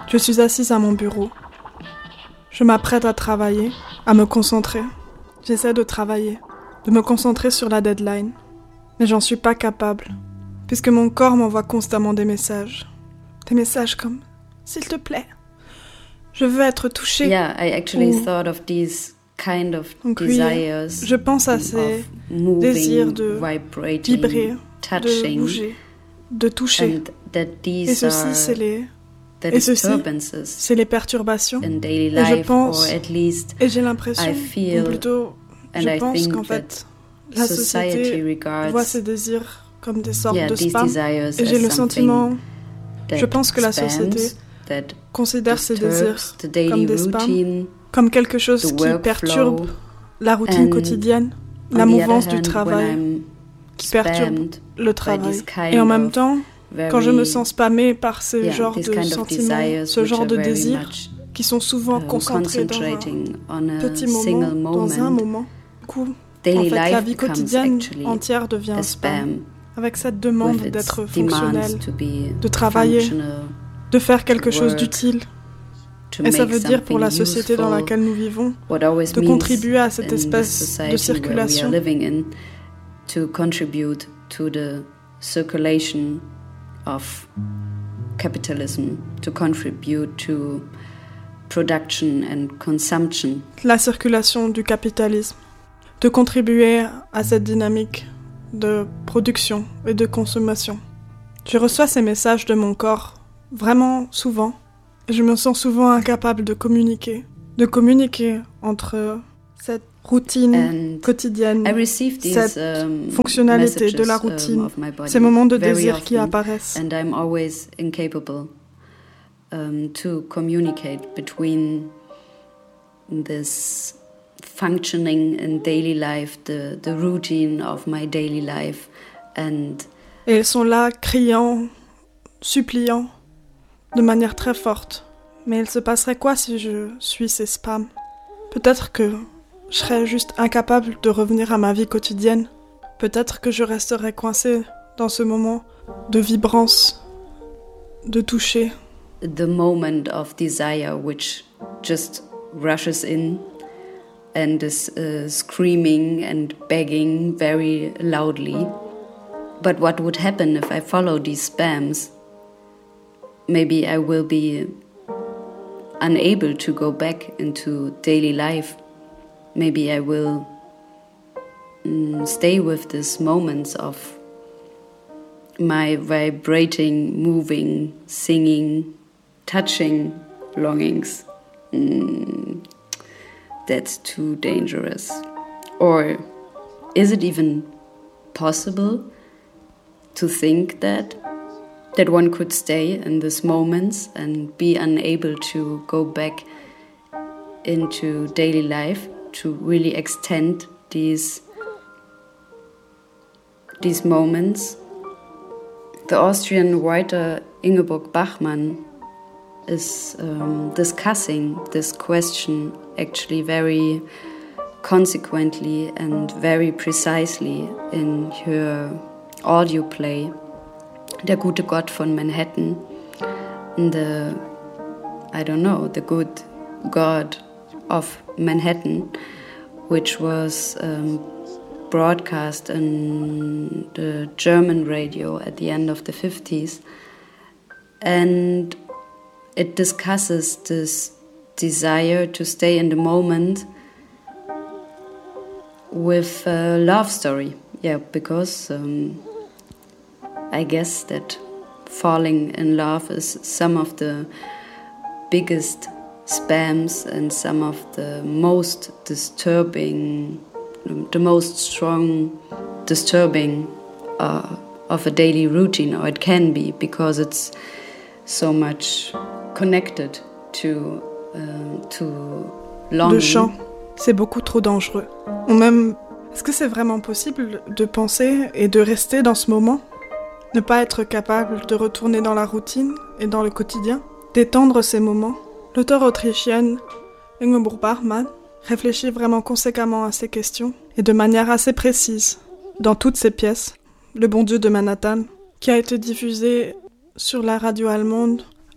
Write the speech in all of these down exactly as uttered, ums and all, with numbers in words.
Je suis assise à mon bureau. Je m'apprête à travailler, à me concentrer. J'essaie de travailler, de me concentrer sur la deadline. Mais j'en suis pas capable, puisque mon corps m'envoie constamment des messages. Des messages comme « S'il te plaît, je veux être touchée ». Yeah, I actually Ou... thought of these kind of Donc, desires. Oui, je pense à ces moving, désirs de vibrer, touching, de bouger, de toucher. Et ceci, c'est les... Et ceci, c'est les perturbations. Et je pense, et j'ai l'impression, ou plutôt, je pense qu'en fait, la société voit ces désirs comme des sortes yeah, de spam. Et j'ai le sentiment, je pense que la société considère ces désirs comme des spams, comme quelque chose qui perturbe la routine quotidienne, la mouvance du travail, qui perturbe le travail. Et en même temps, quand je me sens spammée par ce yeah, genre de sentiments, ce genre de désirs, qui sont souvent uh, concentrés dans un petit moment, moment, dans un moment, du coup, en fait, la vie quotidienne entière devient spam, avec cette demande d'être fonctionnel, de travailler, de faire quelque chose d'utile. Et ça veut dire pour la société dans laquelle nous vivons, de contribuer à cette espèce de circulation. To contribute to the circulation of capitalism, to contribute to production and consumption. La circulation du capitalisme, de contribuer à cette dynamique de production et de consommation. Je reçois ces messages de mon corps vraiment souvent, et je me sens souvent incapable de communiquer, de communiquer entre cette routine and quotidienne, cette um, fonctionnalité de la routine, um, ces moments de désir qui apparaissent. And I'm always incapable um, to communicate between this functioning in daily life, the, the routine of my daily life, and Et elles sont là, criant, suppliant, de manière très forte. Mais il se passerait quoi si je suis ces spams ? Peut-être que je serais juste incapable de revenir à ma vie quotidienne. Peut-être que je resterais coincée dans ce moment de vibrance, de toucher. The moment of desire which just rushes in and is uh, screaming and begging very loudly. But what would happen if I follow these spams? Maybe I will be unable to go back into daily life. Maybe I will mm, stay with these moments of my vibrating, moving, singing, touching longings. Mm, that's too dangerous. Or is it even possible to think that that one could stay in these moments and be unable to go back into daily life, to really extend these these moments? The Austrian writer Ingeborg Bachmann is um, discussing this question actually very consequently and very precisely in her audio play Der gute Gott von Manhattan. The, I don't know, the good God of Manhattan, which was um, broadcast on the German radio at the end of the fifties. And it discusses this desire to stay in the moment with a love story. Yeah, because um, I guess that falling in love is some of the biggest spams and some of the most disturbing, the most strong disturbing uh, of a daily routine, or it can be, because it's so much connected to, uh, to longing. Le chant, c'est beaucoup trop dangereux. Ou même, est-ce que c'est vraiment possible de penser et de rester dans ce moment ? Ne pas être capable de retourner dans la routine et dans le quotidien, d'étendre ces moments. L'auteure autrichienne Ingeborg Bachmann réfléchit vraiment conséquemment à ces questions et de manière assez précise dans toutes ses pièces. Le bon Dieu de Manhattan, qui a été diffusé sur la radio allemande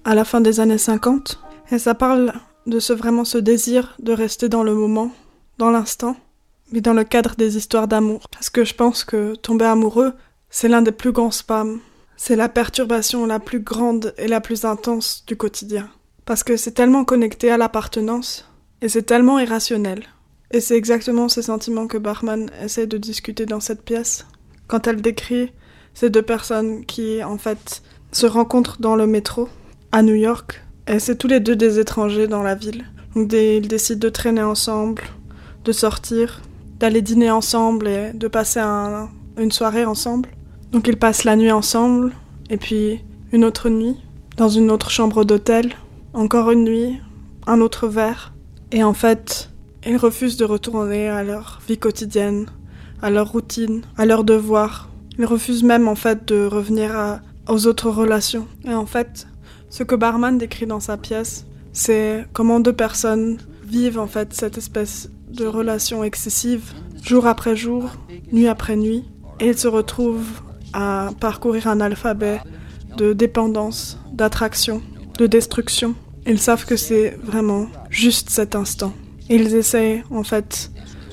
à la fin des années cinquante. Et ça parle de ce vraiment ce désir de rester dans le moment, dans l'instant, mais dans le cadre des histoires d'amour. Parce que je pense que tomber amoureux, c'est l'un des plus grands spams. C'est la perturbation la plus grande et la plus intense du quotidien. Parce que c'est tellement connecté à l'appartenance, et c'est tellement irrationnel. Et c'est exactement ces sentiments que Bachman essaie de discuter dans cette pièce, quand elle décrit ces deux personnes qui, en fait, se rencontrent dans le métro, à New York, et c'est tous les deux des étrangers dans la ville. Donc des, ils décident de traîner ensemble, de sortir, d'aller dîner ensemble et de passer un, une soirée ensemble. Donc ils passent la nuit ensemble, et puis une autre nuit, dans une autre chambre d'hôtel, encore une nuit, un autre verre. Et en fait, ils refusent de retourner à leur vie quotidienne, à leur routine, à leurs devoirs. Ils refusent même en fait de revenir à, aux autres relations. Et en fait, ce que Barman décrit dans sa pièce, c'est comment deux personnes vivent en fait cette espèce de relation excessive, jour après jour, nuit après nuit, et ils se retrouvent à parcourir un alphabet de dépendance, d'attraction, de destruction. Ils savent que c'est vraiment juste cet instant. Ils essayent en fait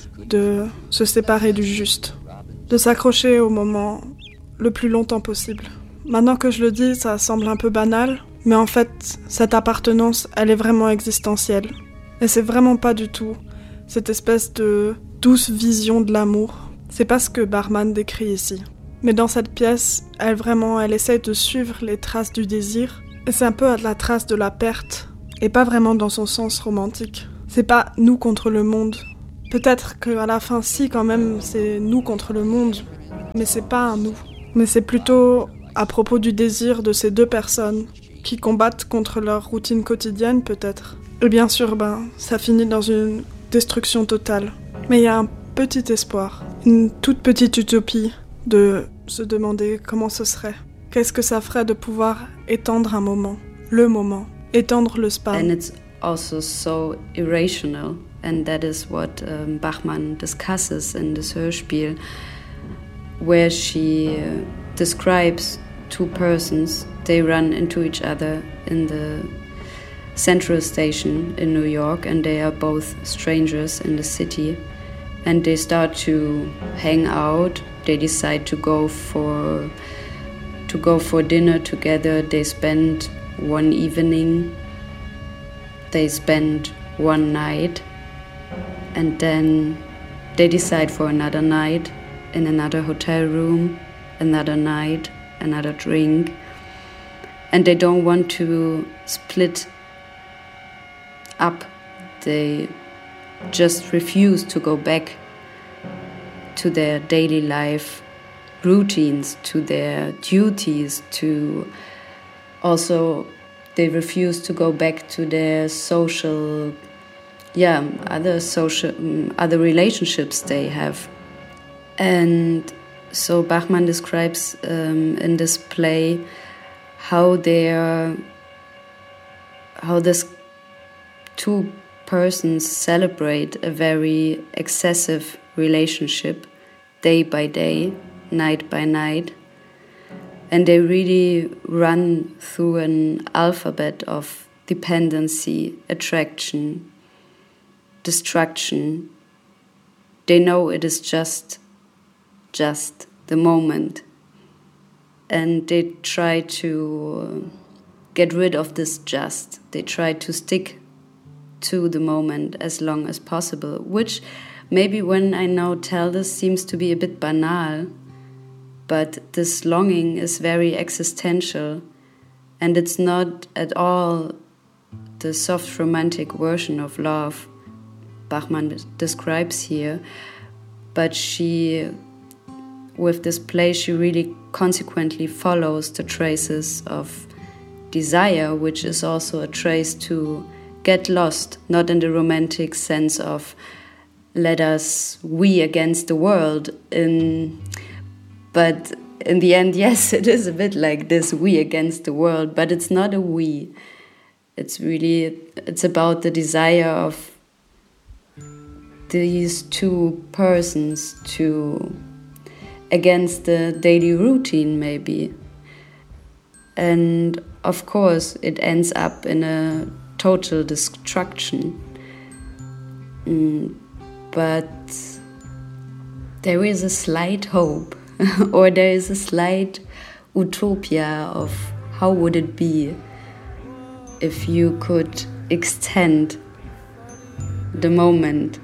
de se séparer du juste, de s'accrocher au moment le plus longtemps possible. Maintenant que je le dis, ça semble un peu banal, mais en fait, cette appartenance, elle est vraiment existentielle. Et c'est vraiment pas du tout cette espèce de douce vision de l'amour. C'est pas ce que Barman décrit ici. Mais dans cette pièce, elle vraiment, elle essaie de suivre les traces du désir. Et c'est un peu à la trace de la perte, et pas vraiment dans son sens romantique. C'est pas nous contre le monde. Peut-être qu'à la fin, si, quand même, c'est nous contre le monde. Mais c'est pas un nous. Mais c'est plutôt à propos du désir de ces deux personnes qui combattent contre leur routine quotidienne, peut-être. Et bien sûr, ben, ça finit dans une destruction totale. Mais il y a un petit espoir, une toute petite utopie de se demander comment ce serait. Qu'est-ce que ça ferait de pouvoir étendre un moment, le moment, étendre le span. And it's also so irrational, and that is what um, Bachman discusses in this Hörspiel, where she uh, describes two persons. They run into each other in the Central Station in New York, and they are both strangers in the city, and they start to hang out. They decide to go for to go for dinner together. They spend one evening, they spend one night, and then they decide for another night in another hotel room, another night, another drink, and they don't want to split up. They just refuse to go back to their daily life routines, to their duties, to also they refuse to go back to their social, yeah, other social, other relationships they have. And so Bachman describes um, in this play how they are, how this two persons celebrate a very excessive relationship day by day, night by night, and they really run through an alphabet of dependency, attraction, destruction. They know it is just just the moment, and they try to get rid of this just. They try to stick to the moment as long as possible, which maybe when I now tell this seems to be a bit banal, but this longing is very existential, and it's not at all the soft romantic version of love Bachman describes here, but she, with this play, she really consequently follows the traces of desire, which is also a trace to get lost, not in the romantic sense of let us we against the world, in, but in the end, yes, it is a bit like this we against the world, but it's not a we. It's really, it's about the desire of these two persons to, against the daily routine maybe. And of course, it ends up in a total destruction. Mm, but there is a slight hope, or there is a slight utopia of how would it be if you could extend the moment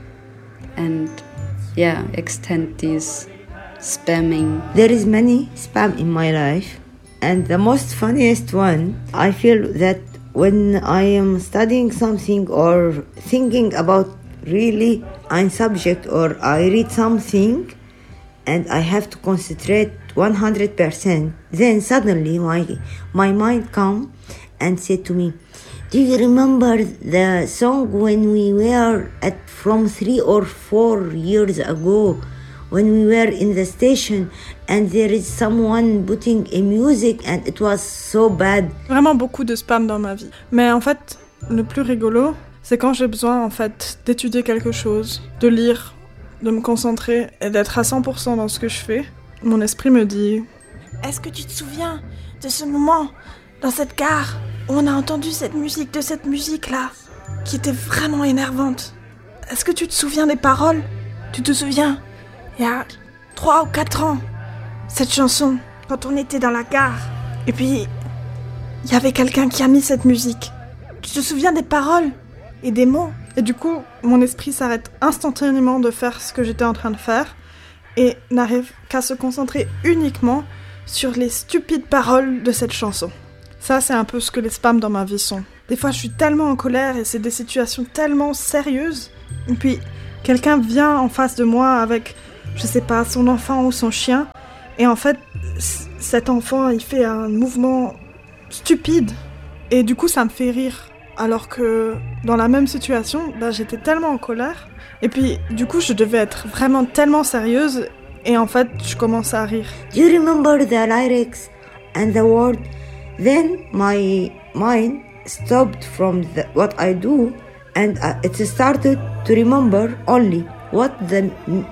and, yeah, extend these spamming. There is many spam in my life, and the most funniest one, I feel that when I am studying something or thinking about really a subject, or I read something and I have to concentrate one hundred percent, then suddenly my my mind come and said to me, do you remember the song when we were at from three or four years ago, when we were in the station and there is someone putting a music and it was so bad. Vraiment beaucoup de spam dans ma vie. Mais en fait, le plus rigolo, c'est quand j'ai besoin en fait d'étudier quelque chose, de lire, de me concentrer et d'être à cent pour cent dans ce que je fais. Mon esprit me dit: est-ce que tu te souviens de ce moment dans cette gare où on a entendu cette musique, de cette musique-là, qui était vraiment énervante? Est-ce que tu te souviens des paroles? Tu te souviens, il y a trois ou quatre ans, cette chanson, quand on était dans la gare, et puis il y avait quelqu'un qui a mis cette musique. Tu te souviens des paroles et des mots? Et du coup, mon esprit s'arrête instantanément de faire ce que j'étais en train de faire et n'arrive qu'à se concentrer uniquement sur les stupides paroles de cette chanson. Ça, c'est un peu ce que les spams dans ma vie sont. Des fois, je suis tellement en colère et c'est des situations tellement sérieuses. Et puis, quelqu'un vient en face de moi avec, je sais pas, son enfant ou son chien. Et en fait, c- cet enfant, il fait un mouvement stupide. Et du coup, ça me fait rire. Alors que dans la même situation, bah, j'étais tellement en colère. Et puis, du coup, je devais être vraiment tellement sérieuse. Et en fait, je commence à rire. Do you remember the lyrics and the word? Then my mind stopped from the, what I do, and uh, it started to remember only what the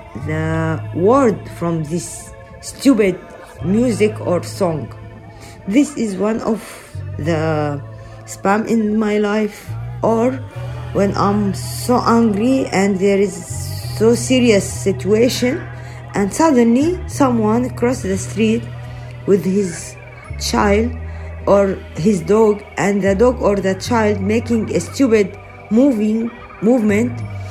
the word from this stupid music or song. This is one of the spam in my life, or when I'm so angry and there is so serious situation, and suddenly someone across the street with his child or his dog, and the dog or the child making a stupid moving movement,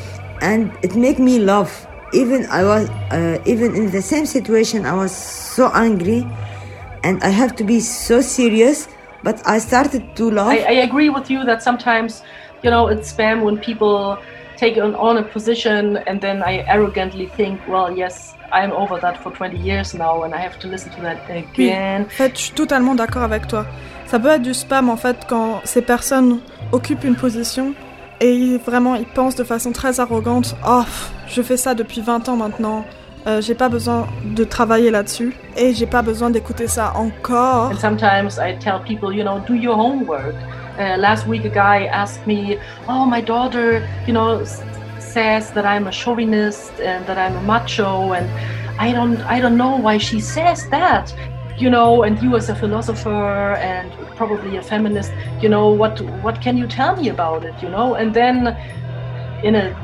and it make me laugh. Even I was uh, even in the same situation, I was so angry and I have to be so serious, but I started to laugh. I, I agree with you that sometimes, you know, it's spam when people take on, on a position and then I arrogantly think, well, yes, I'm over that for twenty years now and I have to listen to that again. Oui, en fait, je suis totalement d'accord avec toi. Ça peut être du spam, en fait, quand ces personnes occupent une position et vraiment, ils pensent de façon très arrogante « Oh, je fais ça depuis vingt ans maintenant, euh, j'ai pas besoin de travailler là-dessus et j'ai pas besoin d'écouter ça encore. » And sometimes I tell people, you know, do your homework. Uh, last week a guy asked me, oh, my daughter, you know, says that I'm a chauvinist and that I'm a macho, and I don't I don't know why she says that, you know, and you as a philosopher and probably a feminist, you know, what what can you tell me about it, you know? And then in a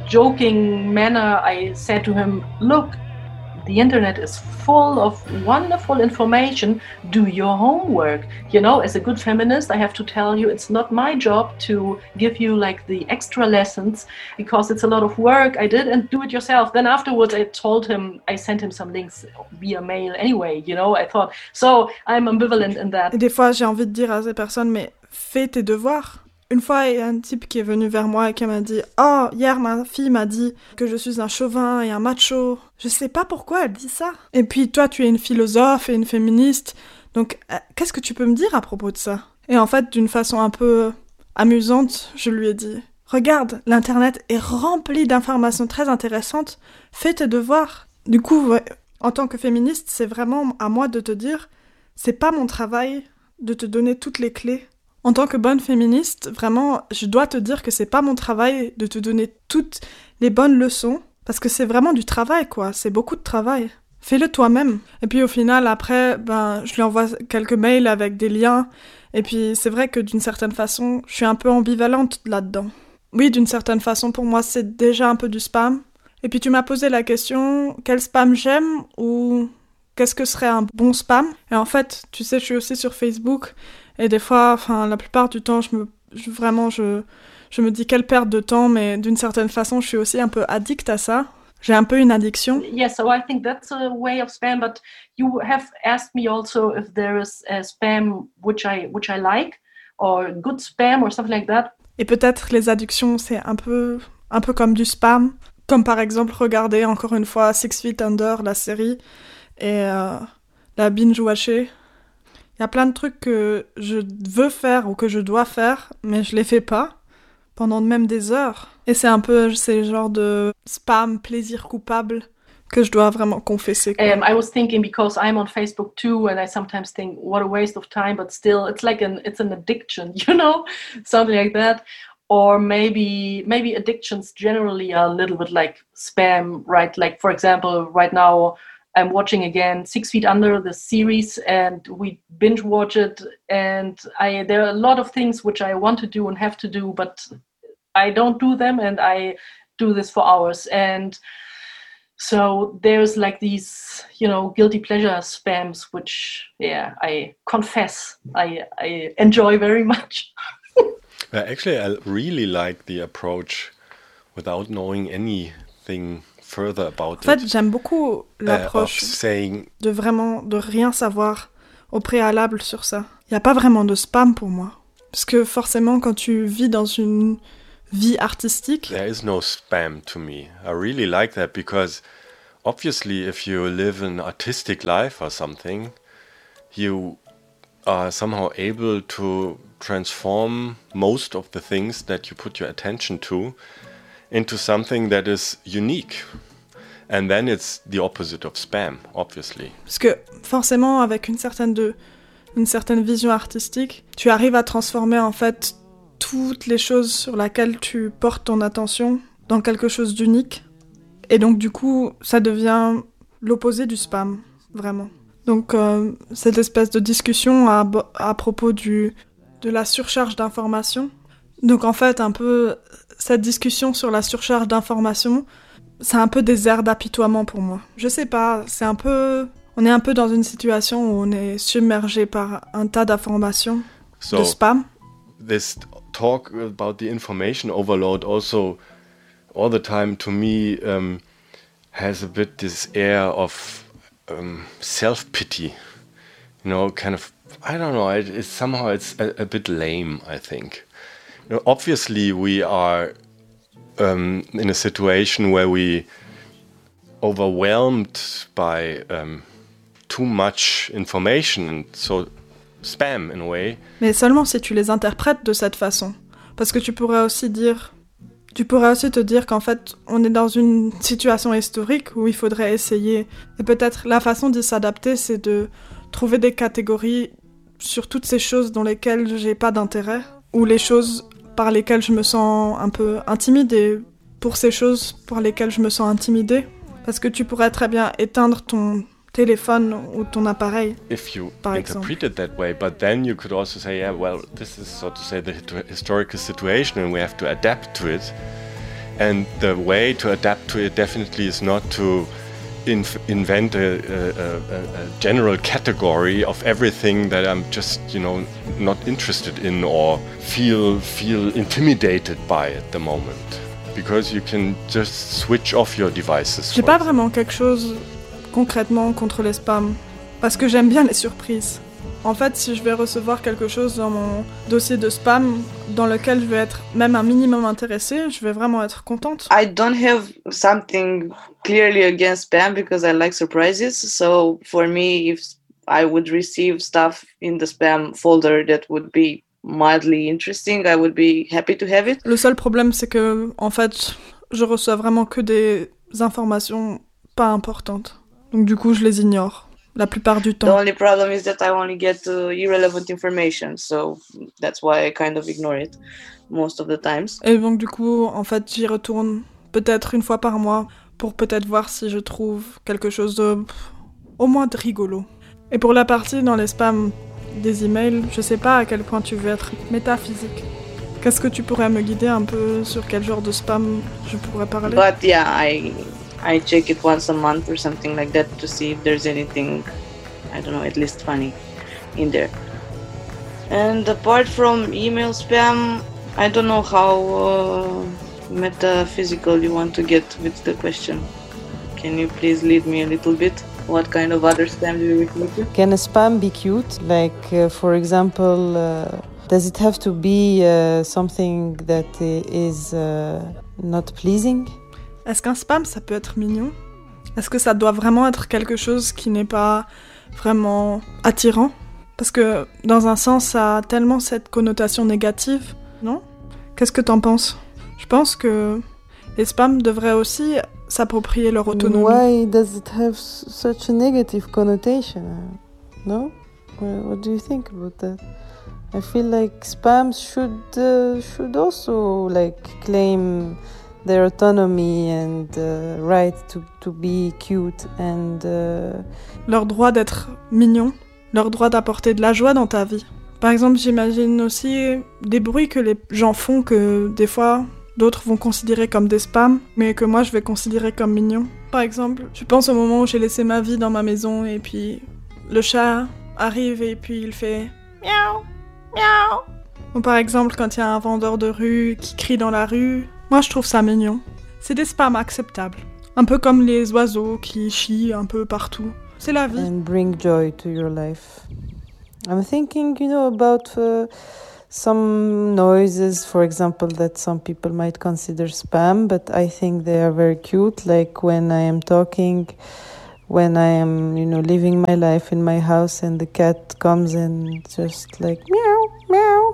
joking manner I said to him, look, the internet is full of wonderful information. Do your homework. You know, as a good feminist, I have to tell you, it's not my job to give you like the extra lessons because it's a lot of work I did, and do it yourself. Then afterwards, I told him, I sent him some links via mail anyway, you know, I thought. So I'm ambivalent in that. Et des fois, j'ai envie de dire à ces personnes, mais fais tes devoirs. Une fois, il y a un type qui est venu vers moi et qui m'a dit « Oh, hier, ma fille m'a dit que je suis un chauvin et un macho. Je sais pas pourquoi elle dit ça. Et puis, toi, tu es une philosophe et une féministe. Donc, euh, qu'est-ce que tu peux me dire à propos de ça ?» Et en fait, d'une façon un peu amusante, je lui ai dit « Regarde, l'Internet est rempli d'informations très intéressantes. Fais tes devoirs. » Du coup, ouais, en tant que féministe, c'est vraiment à moi de te dire « C'est pas mon travail de te donner toutes les clés. » En tant que bonne féministe, vraiment, je dois te dire que c'est pas mon travail de te donner toutes les bonnes leçons, parce que c'est vraiment du travail, quoi. C'est beaucoup de travail. fais-le toi-même. Et puis au final, après, ben, je lui envoie quelques mails avec des liens. Et puis c'est vrai que d'une certaine façon, je suis un peu ambivalente là-dedans. Oui, d'une certaine façon, pour moi, c'est déjà un peu du spam. Et puis tu m'as posé la question, quel spam j'aime ou qu'est-ce que serait un bon spam? Et en fait, tu sais, je suis aussi sur Facebook et des fois, enfin, la plupart du temps, je me, je, vraiment, je, je me dis quelle perte de temps, mais d'une certaine façon, je suis aussi un peu addict à ça. J'ai un peu une addiction. Yes, so I think that's a way of spam, but you have asked me also if there is a spam which I which I like, or good spam or something like that. Et peut-être les addictions, c'est un peu, un peu comme du spam. Comme par exemple, regarder encore une fois Six Feet Under, la série, et euh, la binge-watcher. Il y a plein de trucs que je veux faire ou que je dois faire, mais je les fais pas, pendant même des heures. Et c'est un peu ces genres de spam, plaisir coupable, que je dois vraiment confesser. Um, I was thinking, because I'm on Facebook too, and I sometimes think, what a waste of time, but still, it's like an, it's an addiction, you know? Something like that. Or maybe maybe addictions generally are a little bit like spam, right? Like, for example, right now I'm watching again Six Feet Under, the series, and we binge watch it. And I there are a lot of things which I want to do and have to do, but I don't do them, and I do this for hours. And so there's like these, you know, guilty pleasure spams, which, yeah, I confess I, I enjoy very much. Uh, actually, I really like the approach without knowing anything further about it. En fait, j'aime beaucoup l'approche uh, saying... de vraiment de rien savoir au préalable sur ça. Il n'y a pas vraiment de spam pour moi. Parce que forcément, quand tu vis dans une vie artistique... There is no spam to me. I really like that because obviously if you live an artistic life or something, you are somehow able to transform most of the things that you put your attention to into something that is unique. And then it's the opposite of spam, obviously. Parce que forcément, avec une certaine, de, une certaine vision artistique, tu arrives à transformer en fait toutes les choses sur lesquelles tu portes ton attention dans quelque chose d'unique. Et donc du coup, ça devient l'opposé du spam, vraiment. Donc euh, cette espèce de discussion à, à propos du, de la surcharge d'informations. Donc en fait, un peu, cette discussion sur la surcharge d'informations, c'est un peu des airs d'apitoiement pour moi. Je sais pas, c'est un peu... On est un peu dans une situation où on est submergé par un tas d'informations, so, de spam. This talk about the information overload also, all the time, to me, um, has a bit this air of um, self-pity. You know, kind of, I don't know, it, it's somehow it's a, a bit lame, I think. You know, obviously, we are um, in a situation where we overwhelmed by um, too much information, and so spam in a way. Mais seulement si tu les interprètes de cette façon. Parce que tu pourrais aussi dire... Tu pourrais aussi te dire qu'en fait, on est dans une situation historique où il faudrait essayer... Et peut-être la façon d'y s'adapter, c'est de trouver des catégories sur toutes ces choses dans lesquelles j'ai pas d'intérêt, ou les choses par lesquelles je me sens un peu intimidée, pour ces choses pour lesquelles je me sens intimidée. Parce que tu pourrais très bien éteindre ton téléphone ou ton appareil, if you par interpret exemple. it that way, but then you could also say, yeah, well, this is so to say the historical situation and we have to adapt to it. And the way to adapt to it definitely is not to inf- invent a, a, a, a general category of everything that I'm just, you know, not interested in or feel feel intimidated by at the moment. Because you can just switch off your devices. J'ai pas vraiment quelque chose concrètement contre les spams, parce que j'aime bien les surprises. En fait, si je vais recevoir quelque chose dans mon dossier de spam dans lequel je vais être même un minimum intéressée, je vais vraiment être contente. I don't have something clearly against spam because I like surprises. So for me, if I would receive stuff in the spam folder that would be mildly interesting, I would be happy to have it. Le seul problème, c'est que, en fait, je reçois vraiment que des informations pas importantes. Donc du coup, je les ignore, la plupart du temps. The only problem is that I only get uh, irrelevant information, so that's why I kind of ignore it most of the times. Et donc du coup, en fait, j'y retourne peut-être une fois par mois pour peut-être voir si je trouve quelque chose de, au moins de rigolo. Et pour la partie dans les spams des emails, je sais pas à quel point tu veux être métaphysique. Qu'est-ce que tu pourrais me guider un peu sur quel genre de spam je pourrais parler? But yeah, I I check it once a month or something like that to see if there's anything, I don't know, at least funny in there. And apart from email spam, I don't know how uh, metaphysical you want to get with the question. Can you please lead me a little bit? What kind of other spam do you refer to? Can a spam be cute? Like, uh, for example, uh, does it have to be uh, something that is uh, not pleasing? Est-ce qu'un spam, ça peut être mignon? Est-ce que ça doit vraiment être quelque chose qui n'est pas vraiment attirant? Parce que, dans un sens, ça a tellement cette connotation négative, non? Qu'est-ce que t'en penses? Je pense que les spams devraient aussi s'approprier leur autonomie. Why does it have such a negative connotation? No? What do you think about that? I feel like spams should uh, should also like claim their autonomy and uh, right to to be cute and uh... leur droit d'être mignon, leur droit d'apporter de la joie dans ta vie. Par exemple, j'imagine aussi des bruits que les gens font que des fois d'autres vont considérer comme des spams, mais que moi je vais considérer comme mignons. Par exemple, je pense au moment où j'ai laissé ma vie dans ma maison et puis le chat arrive et puis il fait miaou, miaou. Ou par exemple quand il y a un vendeur de rue qui crie dans la rue, moi je trouve ça mignon. C'est des spams acceptables. Un peu comme les oiseaux qui chient un peu partout. C'est la vie. And bring joy to your life. I'm thinking, you know, about uh, some noises, for example, that some people might consider spam, but I think they are very cute, like when I am talking, when I am, you know, living my life in my house and the cat comes and just like meow, meow.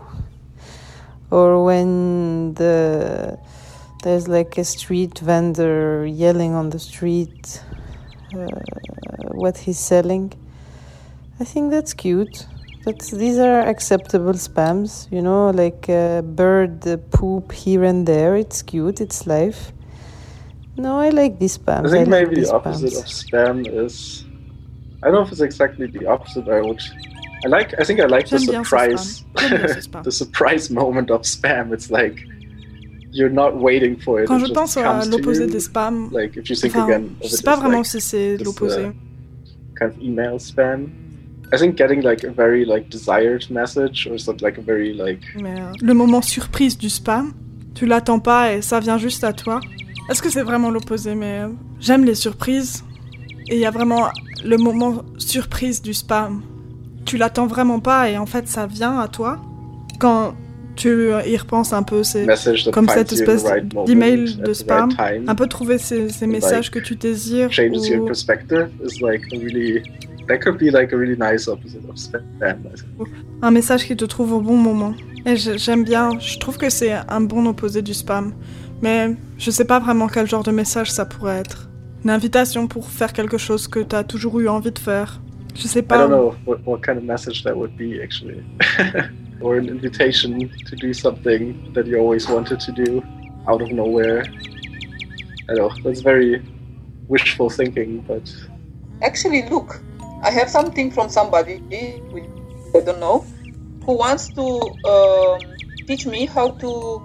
Or when the there's like a street vendor yelling on the street uh, what he's selling. I think that's cute. That's, these are acceptable spams, you know, like a bird poop here and there. It's cute, it's life. No, I like these spams. I think I maybe like the opposite spams. of spam is... I don't know if it's exactly the opposite. I would... I like. I think I like the surprise, the surprise moment of spam. It's like you're not waiting for it. Quand it je pense à l'opposé des spams, like if you think enfin, again, je sais pas vraiment si c'est l'opposé. Uh, kind of email spam. I think getting like a very like desired message or something like a very like. Mais euh, le moment surprise du spam, tu l'attends pas et ça vient juste à toi. Est-ce que c'est vraiment l'opposé? Mais euh, j'aime les surprises et il y a vraiment le moment surprise du spam. Tu l'attends vraiment pas et en fait ça vient à toi. Quand tu y repenses un peu, c'est comme cette espèce right d'email de spam, right un peu trouver ces, ces messages like, que tu désires. Changes ou... your perspective is like a really, that could be like a really nice opposite of spam. Un message qui te trouve au bon moment. Et j'aime bien, je trouve que c'est un bon opposé du spam. Mais je sais pas vraiment quel genre de message ça pourrait être. Une invitation pour faire quelque chose que t'as toujours eu envie de faire. Je sais pas. I don't know what, what kind of message that would be actually. Or an invitation to do something that you always wanted to do out of nowhere. I know, that's very wishful thinking, but... Actually, look, I have something from somebody, which I don't know, who wants to um, teach me how to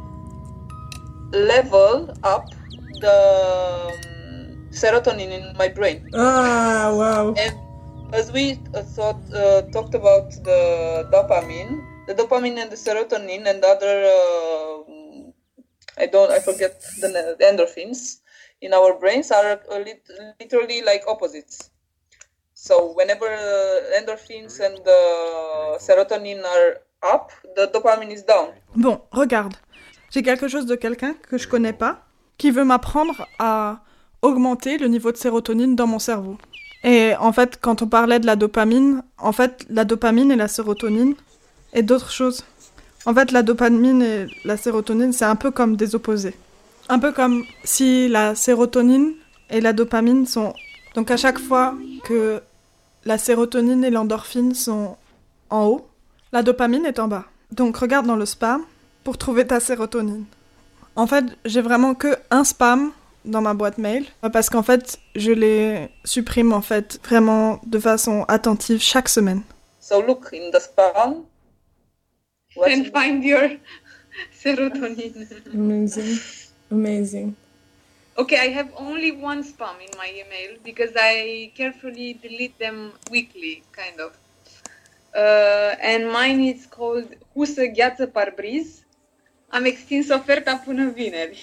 level up the um, serotonin in my brain. Ah, wow. And as we uh, thought, uh, talked about the dopamine, the dopamine and the serotonin and other, uh, I don't, I forget the, the endorphins in our brains are uh, lit- literally like opposites. So whenever uh, endorphins and the serotonin are up, the dopamine is down. Bon, regarde, j'ai quelque chose de quelqu'un que je connais pas qui veut m'apprendre à augmenter le niveau de sérotonine dans mon cerveau. Et en fait, quand on parlait de la dopamine, en fait, la dopamine et la sérotonine et d'autres choses. En fait, la dopamine et la sérotonine, c'est un peu comme des opposés. Un peu comme si la sérotonine et la dopamine sont... Donc à chaque fois que la sérotonine et l'endorphine sont en haut, la dopamine est en bas. Donc regarde dans le spam pour trouver ta sérotonine. En fait, j'ai vraiment que un spam dans ma boîte mail parce qu'en fait, je les supprime en fait vraiment de façon attentive chaque semaine. So look in the spam and find your serotonin. Amazing, amazing. Okay, I have only one spam in my email because I carefully delete them weekly, kind of. Uh, and mine is called Husă Gheață Parbriz. Am extins oferta până vineri.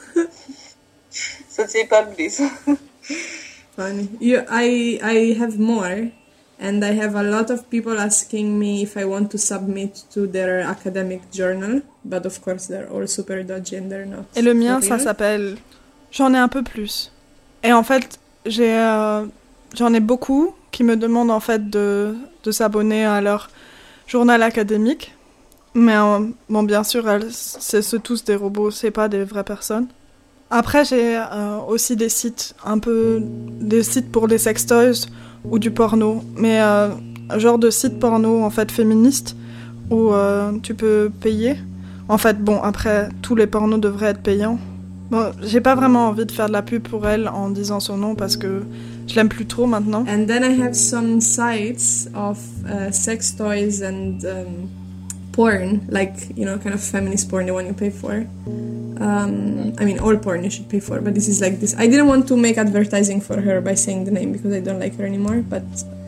Să-ți iei parbriz. Funny. You, I, I have more, and I have a lot of people asking me if I want to submit to their academic journal, but of course they're all super dodgy and they're not. Et le mien, ça s'appelle J'en ai un peu plus. Et en fait, j'ai, euh, j'en ai beaucoup qui me demandent en fait de, de s'abonner à leur journal académique. Mais euh, bon, bien sûr, elles, c'est, c'est tous des robots, c'est pas des vraies personnes. Après, j'ai euh, aussi des sites, un peu des sites pour des sextoys ou du porno, mais euh, genre de sites porno en fait féministes où euh, tu peux payer. En fait, bon, après, tous les pornos devraient être payants. Bon, j'ai pas vraiment envie de faire de la pub pour elle en disant son nom parce que je l'aime plus trop maintenant. And then I have some sites of uh, sex toys and um, porn, like, you know, kind of feminist porn, the one you pay for. Um, I mean, all porn you should pay for, but this is like this. I didn't want to make advertising for her by saying the name because I don't like her anymore, but...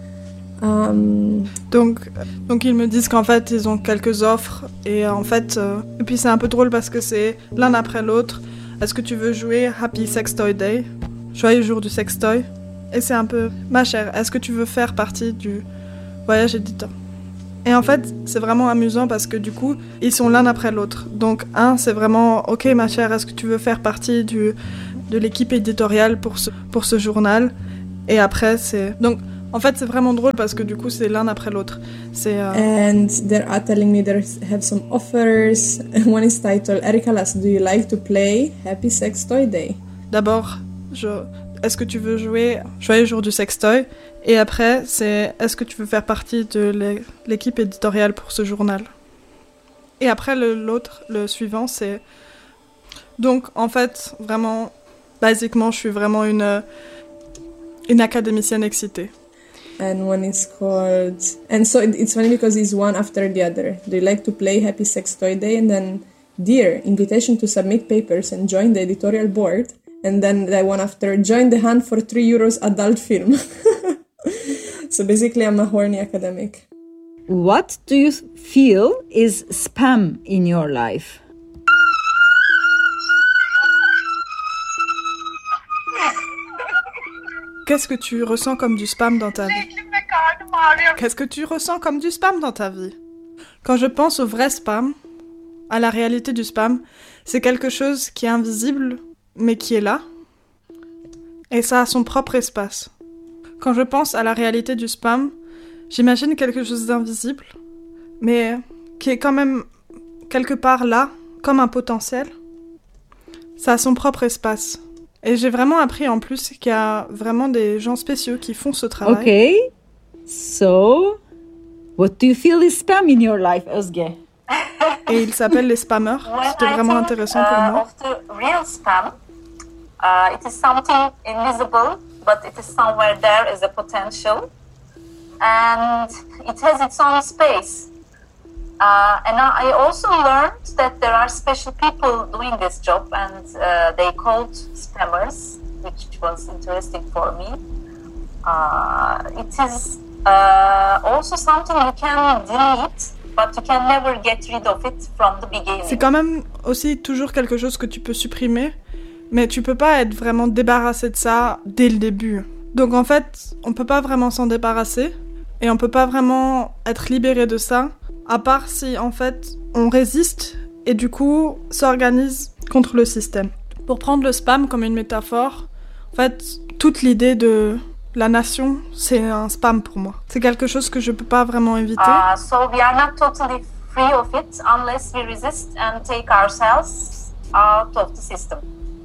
Um... Donc, donc ils me disent qu'en fait, ils ont quelques offres et en fait... Euh, et puis c'est un peu drôle parce que c'est l'un après l'autre. Est-ce que tu veux jouer Happy Sextoy Day, joyeux jour du sextoy? Et c'est un peu, ma chère, est-ce que tu veux faire partie du voyage éditeur? Et en fait, c'est vraiment amusant parce que du coup, ils sont l'un après l'autre. Donc un, c'est vraiment, ok ma chère, est-ce que tu veux faire partie du, de l'équipe éditoriale pour ce, pour ce journal? Et après, c'est... Donc, en fait, c'est vraiment drôle parce que du coup, c'est l'un après l'autre. C'est, euh... And they are telling me they have some offers. One is titled, Erika Lass, do you like to play Happy Sextoy Day? D'abord, je... est-ce que tu veux jouer Joyeux jour du sextoy? Et après, c'est est-ce que tu veux faire partie de l'équipe éditoriale pour ce journal? Et après, le, l'autre, le suivant, c'est... Donc, en fait, vraiment, basiquement, je suis vraiment une, une académicienne excitée. And one is called... And so it's funny because it's one after the other. Do you like to play Happy Sextoy Day? And then, dear, invitation to submit papers and join the editorial board. And then the one after, join the hunt for three euros adult film. So basically I'm a horny academic. What do you feel is spam in your life? Qu'est-ce que tu ressens comme du spam dans ta vie? Qu'est-ce que tu ressens comme du spam dans ta vie? Quand je pense au vrai spam, à la réalité du spam, c'est quelque chose qui est invisible, mais qui est là. Et ça a son propre espace. Quand je pense à la réalité du spam, j'imagine quelque chose d'invisible, mais qui est quand même quelque part là, comme un potentiel. Ça a son propre espace. Et j'ai vraiment appris en plus qu'il y a vraiment des gens spéciaux qui font ce travail. Okay, so what do you feel is spam in your life, Özge? Et ils s'appellent les spammers. C'était vraiment intéressant pour moi. Of the real spam, uh, it is something invisible, but it is somewhere there as a potential, and it has its own space. Uh, and I also learned that there are special people doing this job, and uh, they called spammers, which was interesting for me. Uh, it is uh, also something you can delete, but you can never get rid of it from the beginning. C'est quand même aussi toujours quelque chose que tu peux supprimer, mais tu peux pas être vraiment débarrassé de ça dès le début. Donc en fait, on peut pas vraiment s'en débarrasser, et on peut pas vraiment être libéré de ça, à part si, en fait, on résiste et du coup, s'organise contre le système. Pour prendre le spam comme une métaphore, en fait, toute l'idée de la nation, c'est un spam pour moi. C'est quelque chose que je peux pas vraiment éviter. Uh, so we are not totally free of it unless we resist and take ourselves out of the system.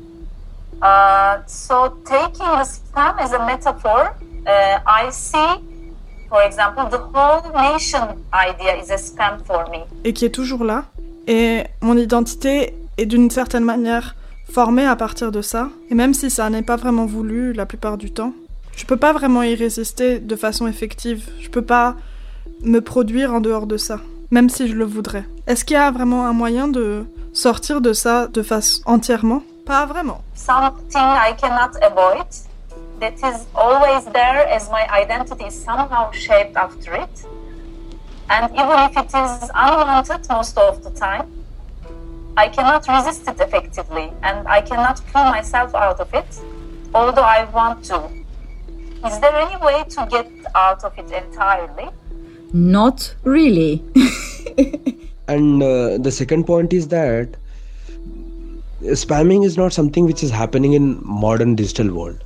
Uh, so taking the spam as a metaphor, uh, I see, for example, the whole nation idea is a spam for me. Et qui est toujours là. Et mon identité est d'une certaine manière formé à partir de ça. Et même si ça n'est pas vraiment voulu la plupart du temps, je peux pas vraiment y résister de façon effective. Je peux pas me produire en dehors de ça, même si je le voudrais. Est-ce qu'il y a vraiment un moyen de sortir de ça de face entièrement? Pas vraiment. Something I cannot avoid, that is always there as my identity is somehow shaped after it. And even if it is unwanted most of the time, I cannot resist it effectively and I cannot pull myself out of it, although I want to. Is there any way to get out of it entirely? Not really. And uh, the second point is that spamming is not something which is happening in modern digital world.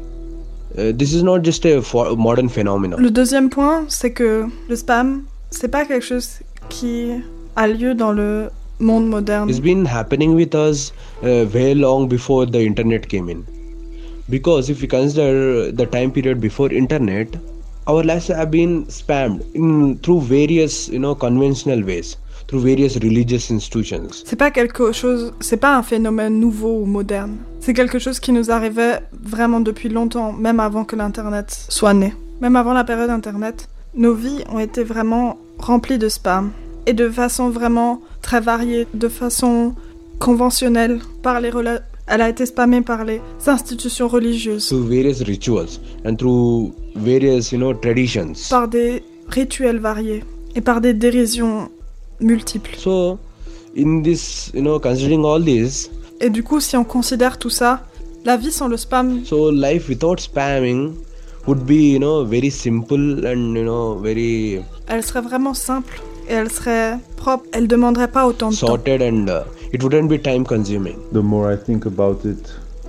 Uh, this is not just a for- modern phenomenon. Le deuxième point, c'est que le spam, c'est pas quelque chose qui a lieu dans le monde moderne. It's been happening with us uh, very long before the internet came in. Because if we consider the time period before internet, our lives have been spammed in through various, you know, conventional ways, through various religious institutions. C'est pas quelque chose, c'est pas un phénomène nouveau ou moderne. C'est quelque chose qui nous arrivait vraiment depuis longtemps, même avant que l'internet soit né. Même avant la période internet, nos vies ont été vraiment remplies de spam. Et de façon vraiment très variée, de façon conventionnelle, par les rela- elle a été spammée par les institutions religieuses. Through various rituals and through various, you know, traditions. Par des rituels variés et par des dérisions multiples. So, in this, you know, considering all this. Et du coup, si on considère tout ça, la vie sans le spam. So, life without spamming would be, you know, very simple and, you know, very. Elle serait vraiment simple. Et elle serait propre, elle demanderait pas autant de sorted temps. and uh, it wouldn't be time consuming. The more I think about it,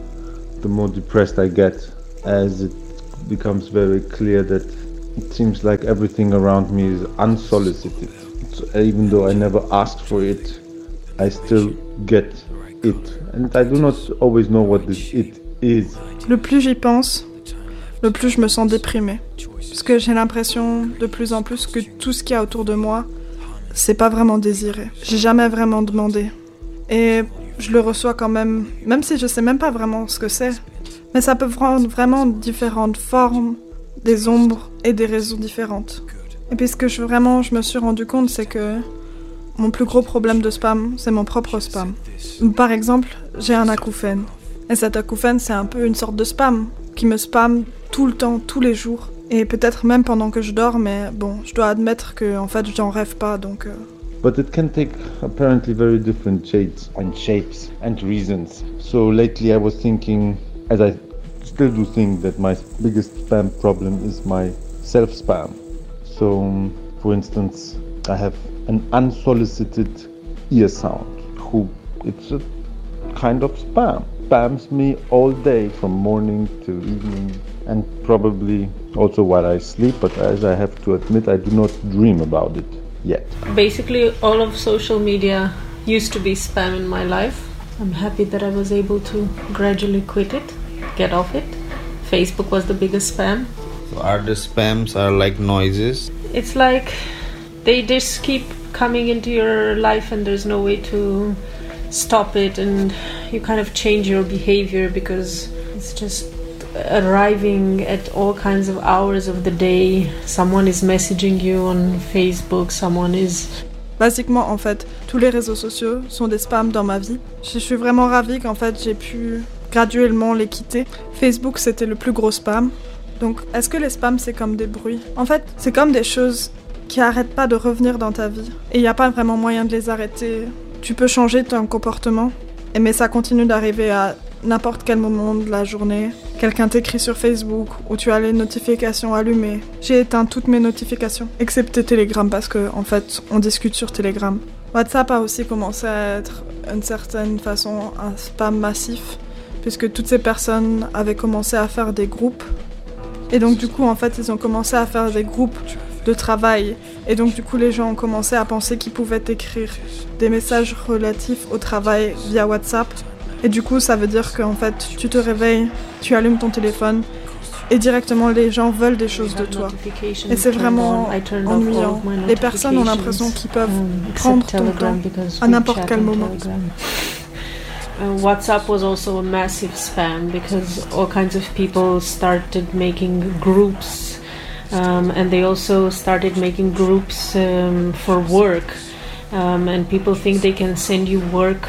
the more depressed I get, as it becomes very clear that it seems like everything around me is unsolicited. So even though I never asked for it, I still get it. And I do not always know what this it is. Le plus j'y pense, le plus je me sens déprimée. Parce que j'ai l'impression de plus en plus que tout ce qu'il y a autour de moi, c'est pas vraiment désiré. J'ai jamais vraiment demandé. Et je le reçois quand même, même si je sais même pas vraiment ce que c'est. Mais ça peut prendre vraiment différentes formes, des ombres et des raisons différentes. Et puis ce que je, vraiment je me suis rendu compte, c'est que mon plus gros problème de spam, c'est mon propre spam. Par exemple, j'ai un acouphène. Et cet acouphène, c'est un peu une sorte de spam, qui me spamme tout le temps, tous les jours. Et peut-être même pendant que je dors, mais bon, je dois admettre que en fait, j'en rêve pas, donc... Euh... But it can take apparently very different shades and shapes and reasons. So lately I was thinking, as I still do think, that my biggest spam problem is my self-spam. So, um, for instance, I have an unsolicited ear sound, who it's a kind of spam. Spams me all day from morning to evening and probably also while I sleep, but as I have to admit, I do not dream about it yet. Basically, all of social media used to be spam in my life. I'm happy that I was able to gradually quit it, get off it. Facebook was the biggest spam. So are the spams are like noises? It's like they just keep coming into your life and there's no way to stop it, and you kind of change your behavior because it's just arriving at all kinds of hours of the day. Someone is messaging you on Facebook, someone is... Basiquement, en fait, tous les réseaux sociaux sont des spams dans ma vie. Je suis vraiment ravie qu'en fait, j'ai pu graduellement les quitter. Facebook, c'était le plus gros spam. Donc, est-ce que les spams, c'est comme des bruits? En fait, c'est comme des choses qui arrêtent pas de revenir dans ta vie. Et il n'y a pas vraiment moyen de les arrêter. Tu peux changer ton comportement, mais ça continue d'arriver à n'importe quel moment de la journée. Quelqu'un t'écrit sur Facebook ou tu as les notifications allumées. J'ai éteint toutes mes notifications, excepté Telegram parce que en fait, on discute sur Telegram. WhatsApp a aussi commencé à être, d'une certaine façon, un spam massif, puisque toutes ces personnes avaient commencé à faire des groupes. Et donc du coup, en fait, ils ont commencé à faire des groupes de travail. Et donc du coup, les gens ont commencé à penser qu'ils pouvaient écrire des messages relatifs au travail via WhatsApp. Et du coup, ça veut dire qu'en fait, tu te réveilles, tu allumes ton téléphone et directement les gens veulent des choses de toi. Et c'est vraiment ennuyant. Les personnes ont l'impression qu'ils peuvent prendre ton temps à n'importe quel moment. uh, WhatsApp was also a massive spam because all kinds of people started making groups, um, and they also started making groups um, for work, um, and people think they can send you work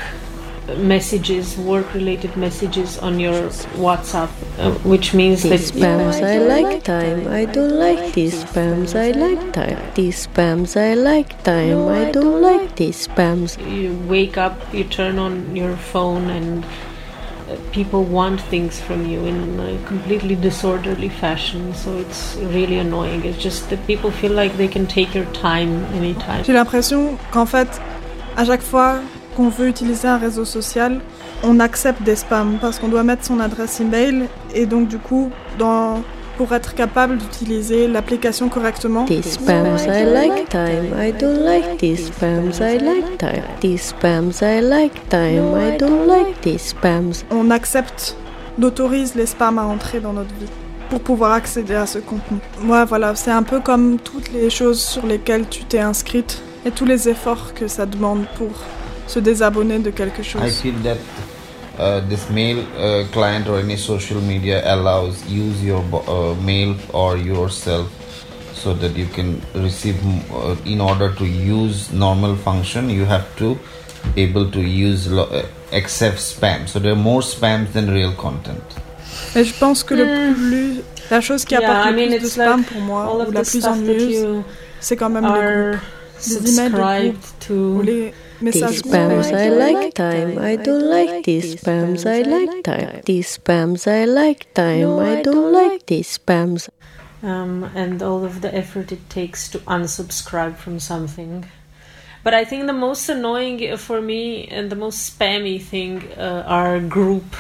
messages, work-related messages on your WhatsApp, uh, which means these that spams I like time, I don't like these spams I like time, these spams I like time, I don't like these spams. You wake up, you turn on your phone, and uh, people want things from you in a completely disorderly fashion, so it's really annoying. It's just that people feel like they can take your time anytime. J'ai l'impression qu'en fait, à chaque fois qu'on veut utiliser un réseau social, on accepte des spams parce qu'on doit mettre son adresse email et donc du coup, dans, pour être capable d'utiliser l'application correctement. These spams I like time, I don't like these spams I like time, these spams I like time, I don't like these spams. On accepte, on autorise les spams à entrer dans notre vie pour pouvoir accéder à ce contenu. Ouais, voilà, c'est un peu comme toutes les choses sur lesquelles tu t'es inscrite et tous les efforts que ça demande pour se désabonner de quelque chose. I feel that uh, this mail uh, client or any social media allows use your uh, mail or yourself so that you can receive uh, in order to use normal function you have to able to use uh, accept spam, so there are more spams than real content. Et je pense que le plus, la chose qui apporte yeah, le I mean, plus de spam like pour moi ou la plus stuff ennuyeuse, c'est quand même les groupes. Les emails de groupe ou les messages. These spams I like time, I don't like these spams I like time, these spams I like time, I don't like these spams. Um, and all of the effort it takes to unsubscribe from something. But I think the most annoying for me and the most spammy thing uh, are group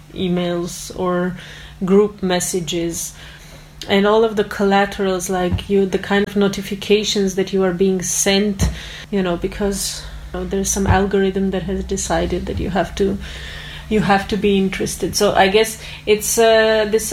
emails or group messages. And all of the collaterals, like you, the kind of notifications that you are being sent, you know, because you know, there's some algorithm that has decided that you have to, you have to be interested. So I guess it's uh, this